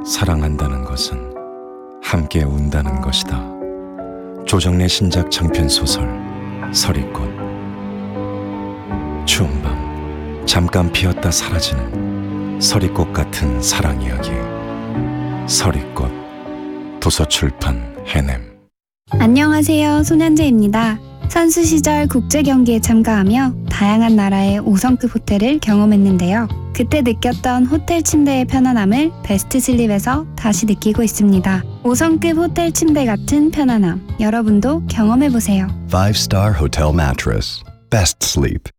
사랑한다는 것은 함께 운다는 것이다. 조정래 신작 장편 소설 서리꽃. 추운 밤 잠깐 피었다 사라지는 서리꽃 같은 사랑 이야기. 서리꽃. 도서출판 해냄. 안녕하세요. 손현재입니다. 선수 시절 국제 경기에 참가하며 다양한 나라의 5성급 호텔을 경험했는데요. 그때 느꼈던 호텔 침대의 편안함을 베스트 슬립에서 다시 느끼고 있습니다. 5성급 호텔 침대 같은 편안함, 여러분도 경험해보세요. 5-star hotel mattress. Best sleep.